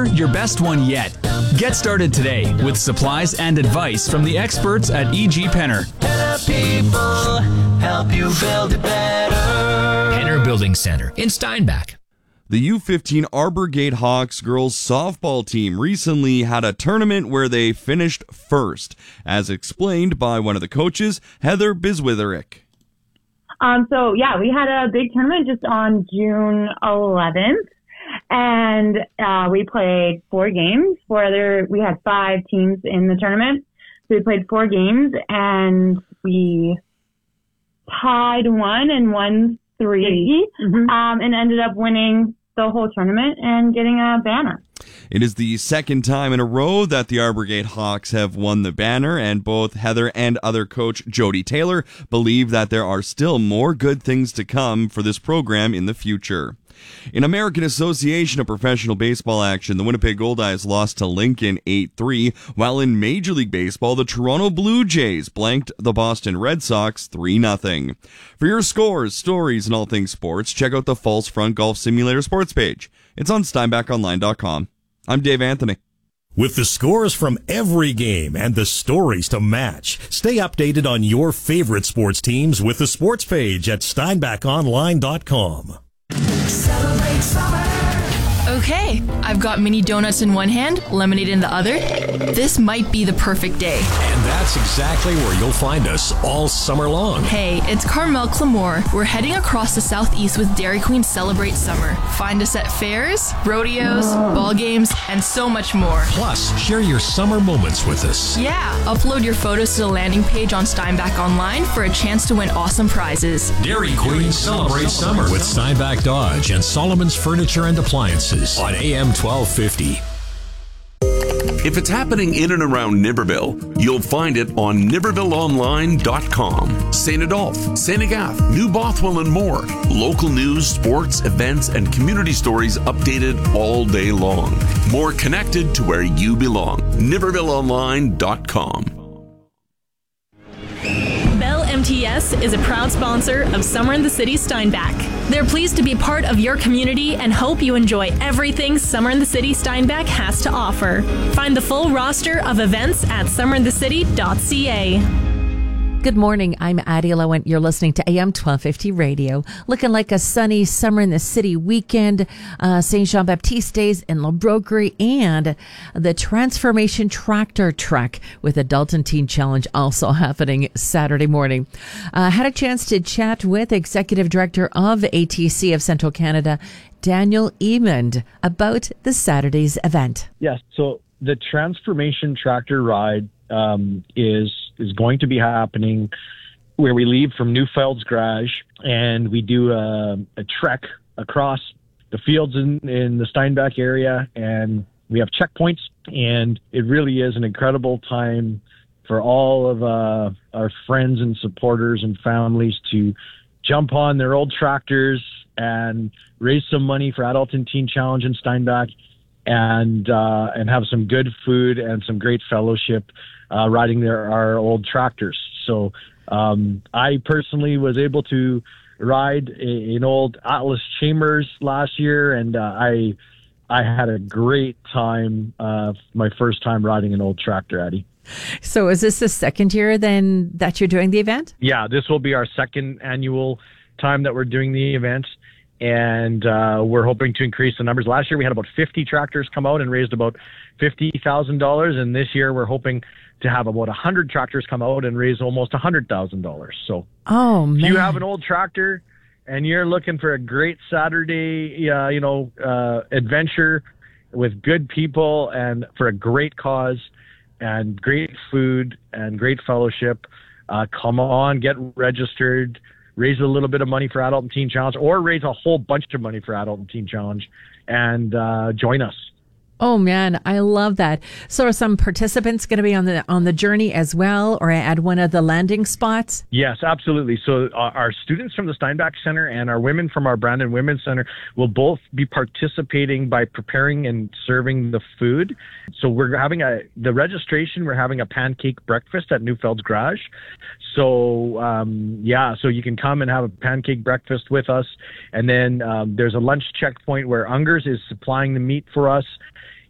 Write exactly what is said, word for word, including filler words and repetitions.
or your best one yet? Get started today with supplies and advice from the experts at E G Penner. Better people help you build it better. Penner Building Center in Steinbach. The U fifteen Arbor Gate Hawks girls softball team recently had a tournament where they finished first, as explained by one of the coaches, Heather Biswitherick. Um, so, yeah, we had a big tournament just on June eleventh, and uh, we played four games. Four other, we had five teams in the tournament, so we played four games, and we tied one and won three, mm-hmm. um, and ended up winning the whole tournament and getting a banner. It is the second time in a row that the Arbor Gate Hawks have won the banner, and both Heather and other coach Jody Taylor believe that there are still more good things to come for this program in the future. In American Association of Professional Baseball action, the Winnipeg Goldeyes lost to Lincoln eight three, while in Major League Baseball, the Toronto Blue Jays blanked the Boston Red Sox three nothing. For your scores, stories, and all things sports, check out the False Front Golf Simulator sports page. It's on Steinbach Online dot com. I'm Dave Anthony. With the scores from every game and the stories to match, stay updated on your favorite sports teams with the sports page at Steinbach Online dot com. Celebrate summer. Okay, I've got mini donuts in one hand, lemonade in the other. This might be the perfect day. And that's exactly where you'll find us all summer long. Hey, it's Carmel Clamore. We're heading across the southeast with Dairy Queen Celebrate Summer. Find us at fairs, rodeos, ball games, and so much more. Plus, share your summer moments with us. Yeah, upload your photos to the landing page on Steinbach Online for a chance to win awesome prizes. Dairy Queen Celebrate Summer with Steinbach Dodge and Solomon's Furniture and Appliances on A M twelve fifty. If it's happening in and around Niverville, you'll find it on Niverville Online dot com. Saint Adolphe, Saint Agathe, New Bothwell, and more. Local news, sports, events, and community stories updated all day long. More connected to where you belong. Niverville Online dot com. Bell M T S is a proud sponsor of Summer in the City Steinbach. They're pleased to be part of your community and hope you enjoy everything Summer in the City Steinbach has to offer. Find the full roster of events at summer in the city dot c a. Good morning. I'm Addie Lowent. You're listening to A M twelve fifty Radio. Looking like a sunny Summer in the City weekend. Uh, Saint Jean Baptiste Days in La Broquerie and the Transformation Tractor Trek with a Dalton Teen Challenge also happening Saturday morning. I uh, had a chance to chat with Executive Director of A T C of Central Canada, Daniel Emond, about the Saturday's event. Yes. So the Transformation Tractor Ride um, is is going to be happening where we leave from Newfeld's Garage and we do a, a trek across the fields in, in the Steinbach area, and we have checkpoints, and it really is an incredible time for all of uh, our friends and supporters and families to jump on their old tractors and raise some money for Adult and Teen Challenge in Steinbach, and uh, and have some good food and some great fellowship uh, riding their our old tractors. So um, I personally was able to ride a, an old Atlas Chambers last year, and uh, I I had a great time. Uh, my first time riding an old tractor, Addie. So is this the second year then that you're doing the event? Yeah, this will be our second annual time that we're doing the event. And uh, we're hoping to increase the numbers. Last year, we had about fifty tractors come out and raised about fifty thousand dollars. And this year, we're hoping to have about one hundred tractors come out and raise almost one hundred thousand dollars. So oh, man. If you have an old tractor and you're looking for a great Saturday, uh, you know, uh, adventure with good people and for a great cause and great food and great fellowship, uh, come on, get registered. Raise a little bit of money for Adult and Teen Challenge, or raise a whole bunch of money for Adult and Teen Challenge, and uh, join us. Oh man, I love that. So are some participants going to be on the on the journey as well, or at one of the landing spots? Yes, absolutely. So uh, our students from the Steinbach Center and our women from our Brandon Women's Center will both be participating by preparing and serving the food. So we're having a the registration. We're having a pancake breakfast at Newfeld's Garage. So um, yeah, so you can come and have a pancake breakfast with us, and then um, there's a lunch checkpoint where Ungers is supplying the meat for us.